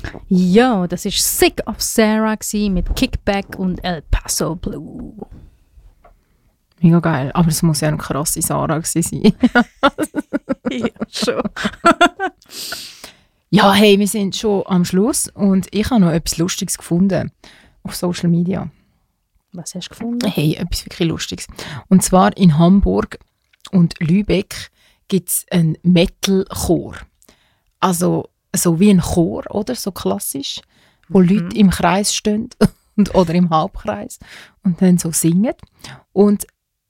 Ja, das war Sick of Sarah mit Kickback und El Paso Blue. Mega geil. Aber es muss ja eine krasse Sarah sein. Ja, schon. Ja, hey, wir sind schon am Schluss und ich habe noch etwas Lustiges gefunden auf Social Media. Was hast du gefunden? Hey, etwas wirklich Lustiges. Und zwar in Hamburg und Lübeck gibt es einen Metal-Chor. Also so wie ein Chor, oder? So klassisch, wo Leute im Kreis stehen oder im Halbkreis und dann so singen. Und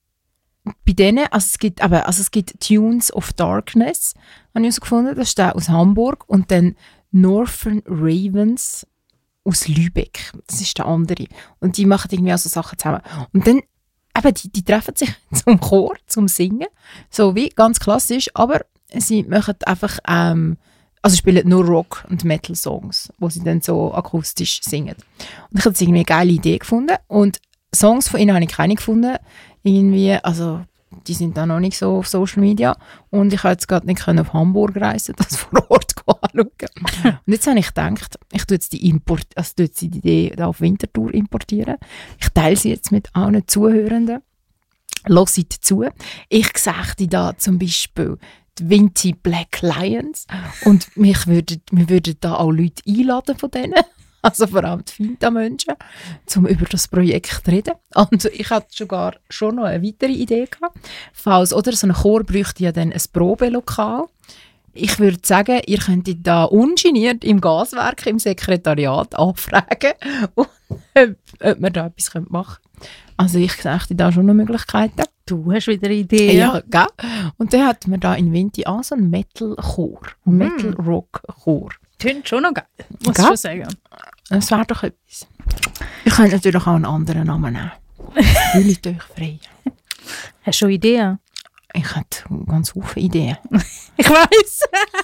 bei denen, es gibt Tunes of Darkness, habe ich herausgefunden, das ist der aus Hamburg, und dann Northern Ravens aus Lübeck, das ist der andere. Und die machen irgendwie auch so Sachen zusammen. Und dann, eben, die treffen sich zum Chor, zum Singen, so wie ganz klassisch, aber sie machen einfach, also spielen nur Rock- und Metal-Songs, wo sie dann so akustisch singen. Und ich habe das irgendwie eine geile Idee gefunden. Und Songs von ihnen habe ich keine gefunden. Irgendwie, also die sind da noch nicht so auf Social Media. Und ich konnte jetzt gerade nicht auf Hamburg reisen, das vor Ort anschauen. Und jetzt habe ich gedacht, ich tue jetzt die Idee da auf Winterthur importieren. Ich teile sie jetzt mit allen Zuhörenden. Hört zu. Ich sagte da zum Beispiel die Vinti Black Lions. Und wir würden da auch Leute einladen von denen. Also vor allem die Finta-Menschen, um über das Projekt zu reden. Und ich hatte schon noch eine weitere Idee gehabt. Falls, oder, so ein Chor bräuchte ja dann ein Probelokal. Ich würde sagen, ihr könntet da ungeniert im Gaswerk, im Sekretariat anfragen, ob wir da etwas machen können. Also ich sagte da schon noch Möglichkeiten. Du hast wieder Ideen. Ja, gell? Und dann hatten wir da in Vinti auch so einen Metal-Chor, Metal-Rock-Chor. Tönt schon noch geil, muss ich schon sagen. Das wäre doch etwas. Ich könnte natürlich auch einen anderen Namen nehmen. Fühlt euch frei. Hast du schon Ideen? Ich hätte ganz viele Ideen. Ich weiss.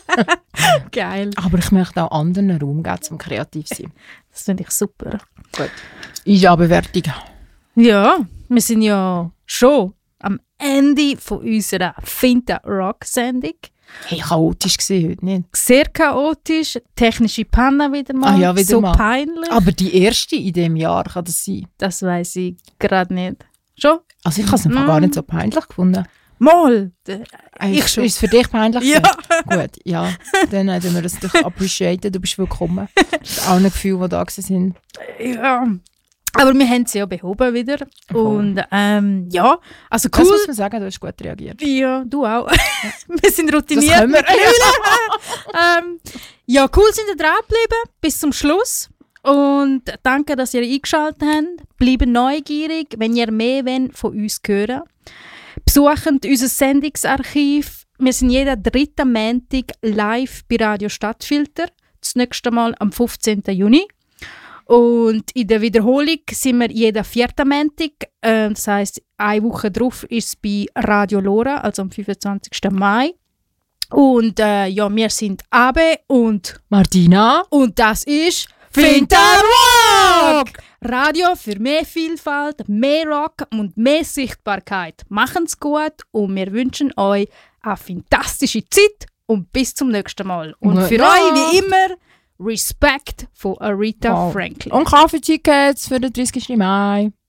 Geil. Aber ich möchte auch anderen Raum geben, um kreativ zu sein. Das finde ich super. Gut. Ist ja Bewertung. Ja, wir sind ja schon am Ende von unserer Finta-Rock-Sendung. Hey, chaotisch war heute nicht. Sehr chaotisch, technische Panne wieder mal, Ja, wieder so mal. peinlich. Aber die erste in diesem Jahr, kann das sein? Das weiss ich gerade nicht. Schon? Also ich habe es einfach gar nicht so peinlich gefunden. Mal! Ist es für dich peinlich? Ja. Gut, ja. Dann hätten wir das doch appreciaten. Du bist willkommen. Mit allen Gefühlen, die da waren. Ja. Aber wir haben sie ja behoben wieder. Und ja, also cool. Das muss man sagen, du hast gut reagiert. Ja, du auch. Wir sind routiniert. Das können wir. Ja, cool sind ihr dran geblieben bis zum Schluss. Und danke, dass ihr eingeschaltet habt. Bleibt neugierig, wenn ihr mehr von uns hören wollt. Besucht unser Sendungsarchiv. Wir sind jeden 3. Montag live bei Radio Stadtfilter. Das nächste Mal am 15. Juni. Und in der Wiederholung sind wir jeden 4. Montag. Das heisst, eine Woche drauf ist es bei Radio Lora, also am 25. Mai. Und ja, wir sind Abe und Martina. Und das ist Finta Rock! Radio für mehr Vielfalt, mehr Rock und mehr Sichtbarkeit. Machen's gut und wir wünschen euch eine fantastische Zeit und bis zum nächsten Mal. Und für euch wie immer Respekt von Aretha Franklin. Und Kaffeetickets für den 30. Mai.